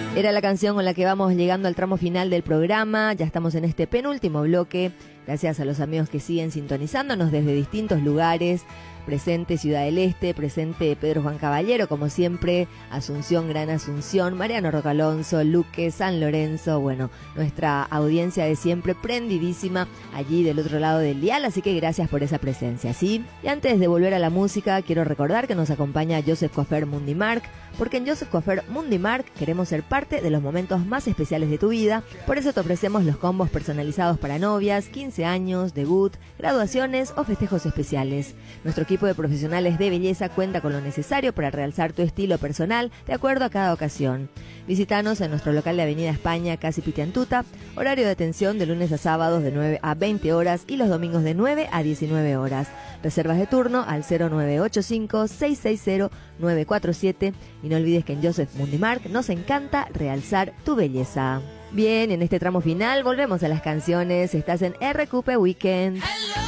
Era la canción con la que vamos llegando al tramo final del programa. Ya estamos en este penúltimo bloque. Gracias a los amigos que siguen sintonizándonos desde distintos lugares. Presente Ciudad del Este, presente Pedro Juan Caballero, como siempre, Asunción, Gran Asunción, Mariano Roca Alonso, Luque, San Lorenzo, bueno, nuestra audiencia de siempre prendidísima allí del otro lado del dial, así que gracias por esa presencia, ¿sí? Y antes de volver a la música, quiero recordar que nos acompaña Joseph Coiffeur Mundimark, porque en Joseph Coiffeur Mundimark queremos ser parte de los momentos más especiales de tu vida, por eso te ofrecemos los combos personalizados para novias, 15 años, debut, graduaciones o festejos especiales. Nuestro equipo de profesionales de belleza cuenta con lo necesario para realzar tu estilo personal de acuerdo a cada ocasión. Visítanos en nuestro local de Avenida España, casi Pitiantuta, horario de atención de lunes a sábados de 9 a 20 horas y los domingos de 9 a 19 horas. Reservas de turno al 0985-660-947 y no olvides que en Joseph Mundimark nos encanta realzar tu belleza. Bien, en este tramo final volvemos a las canciones. Estás en RQP Weekend.